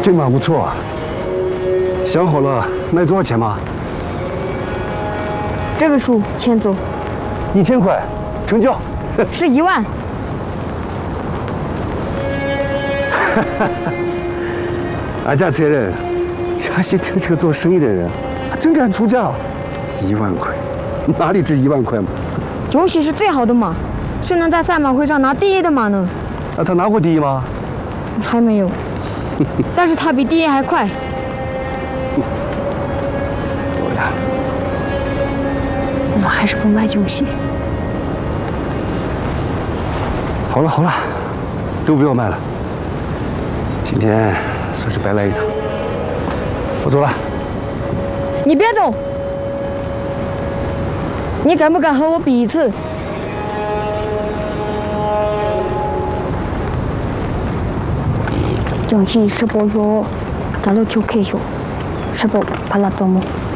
这马不错啊。想好了卖多少钱吗？ 这个数签走 1000块，成交。 是1万。 俺家这人，嘉兴真是个做生意的人，真敢出价。1万块，哪里值1万块嘛？ 九喜是最好的马，是能在赛马会上拿第1的马呢。 那他拿过第1吗？ 还没有，但是他比第1还快。 我呀， 我还是不卖九喜。 好了好了，都不要卖了。今天算是白来一趟，我走了。 你别走，你敢不敢和我比一次？정시 15조 나도 좋게 줘. 15 발랐더모.